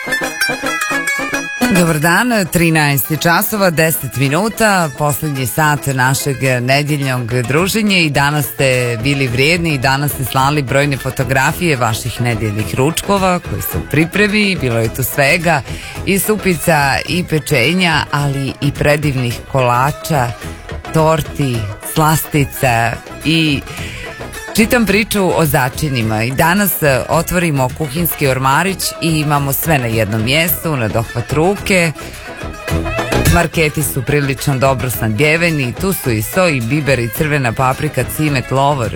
Dobar dan, 13 časova, 10 minuta, posljednji sat našeg nedjeljnog druženja i danas ste bili vrijedni i danas ste slali brojne fotografije vaših nedjeljnih ručkova koji su u pripremi, bilo je tu svega i supica i pečenja, ali i predivnih kolača, torti, slastica i čitam priču o začinima i danas otvorimo kuhinski ormarić i imamo sve na jednom mjestu, na dohvat ruke. Marketi su prilično dobro snabdjeveni, tu su i soj, i biber, i crvena paprika, cimet, lovor.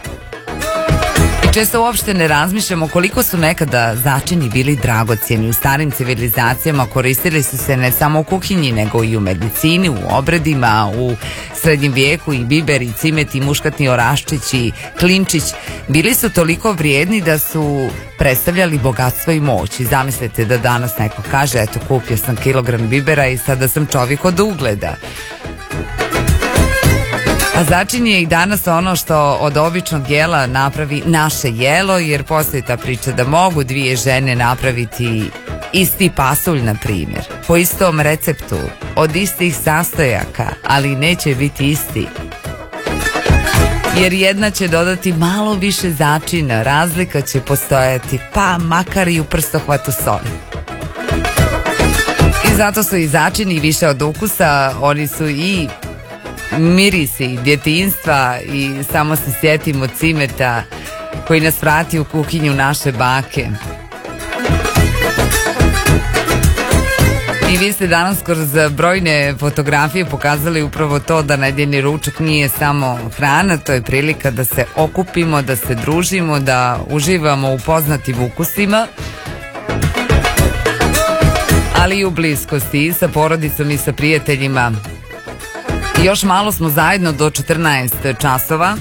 I često uopšte ne razmišljamo koliko su nekada začini bili dragocjeni. U starim civilizacijama koristili su se ne samo u kuhinji, nego i u medicini, u obredima, u srednjem vijeku i biber, i cimet, i muškatni oraščić, i klinčić. Bili su toliko vrijedni da su predstavljali bogatstvo i moć. I zamislite da danas neko kaže, eto, kupio sam kilogram bibera i sada sam čovjek od ugleda. A začin je i danas ono što od običnog jela napravi naše jelo, jer postoji ta priča da mogu dvije žene napraviti isti pasulj, na primjer, po istom receptu, od istih sastojaka, ali neće biti isti. Jer jedna će dodati malo više začina, razlika će postojati, pa makar i u prstohvatu soli. I zato su i začini više od ukusa, oni su i mirisi djetinjstva i samo se sjetimo cimeta koji nas vrati u kuhinju naše bake. I vi ste danas kroz brojne fotografije pokazali upravo to da nedjeljni ručak nije samo hrana, to je prilika da se okupimo, da se družimo, da uživamo u poznatim ukusima, ali i u bliskosti i sa porodicom i sa prijateljima. Još malo smo zajedno do 14 časova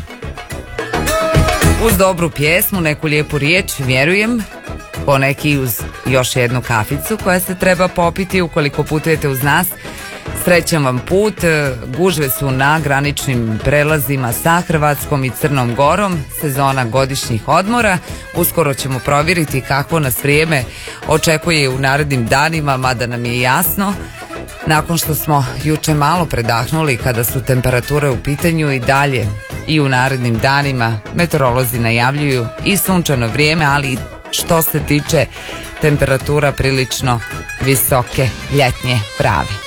uz dobru pjesmu, neku lijepu riječ, vjerujem, poneki uz još jednu kaficu koja se treba popiti ukoliko putujete uz nas. Srećan vam put, gužve su na graničnim prelazima sa Hrvatskom i Crnom Gorom, sezona godišnjih odmora. Uskoro ćemo provjeriti kakvo nas vrijeme očekuje u narednim danima, mada nam je jasno, nakon što smo juče malo predahnuli kada su temperature u pitanju, i dalje i u narednim danima meteorolozi najavljuju i sunčano vrijeme, ali što se tiče temperatura prilično visoke, ljetnje prave.